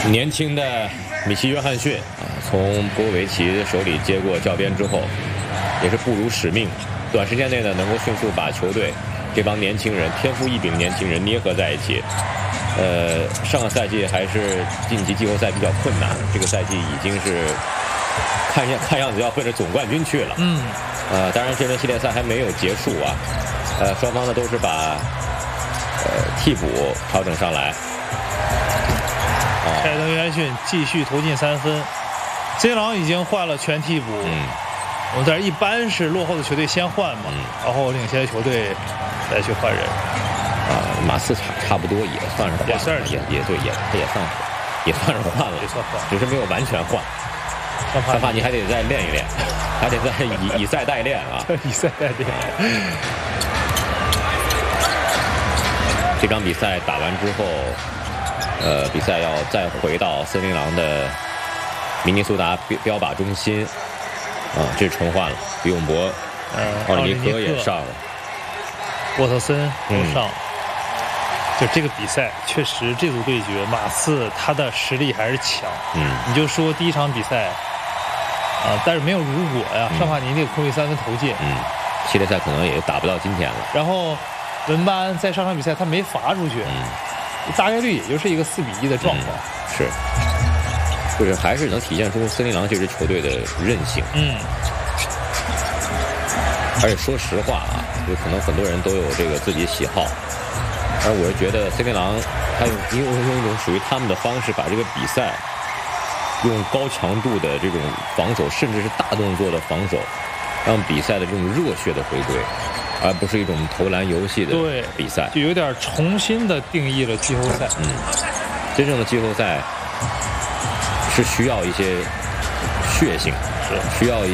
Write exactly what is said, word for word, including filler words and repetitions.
年轻的米奇·约翰逊啊，从波维奇手里接过教鞭之后，也是不辱使命，短时间内呢能够迅速把球队这帮年轻人天赋异禀的年轻人捏合在一起。呃，上个赛季还是晋级季后赛比较困难，这个赛季已经是看样看样子要奔着总冠军去了。 嗯， 呃，当然这轮系列赛还没有结束啊，呃，双方呢都是把呃替补调整上来。 凯登·约翰逊继续投进三分，C朗已经换了全替补。 嗯， 我们这一般是落后的球队先换嘛， 嗯、 然后领先的球队再去换人。 啊，马刺差差不多也算是换了， 也算是也也对，也也算也算是换了， 也算换， 只是没有完全换。桑帕尼还得再练一练，还得再以以赛代练啊， 以赛代练。 这场比赛打完之后。呃，比赛要再回到森林狼的明尼苏达标靶中心啊，这是重换了，比永博、 呃、 奥里尼科也上了， 沃特森都上了。 嗯、 就这个比赛，确实这组对决，马刺他的实力还是强。 嗯， 你就说第一场比赛啊，但是没有如果呀， 嗯、 尚帕尼那个空位三分投进， 嗯，系列赛可能也打不到今天了。 然后文班在上场比赛他没罚出去。 嗯。 大概率也就是一个四比一的状况、 嗯，是，就是还是能体现出森林狼这支球队的韧性。 嗯， 而且说实话啊，就可能很多人都有这个自己喜好，而我是觉得森林狼他用用用一种属于他们的方式，把这个比赛用高强度的这种防守，甚至是大动作的防守，让比赛的这种热血的回归。而不是一种投篮游戏的比赛， 就有点重新的定义了季后赛。 嗯，真正的季后赛是需要一些血性， 是需要一。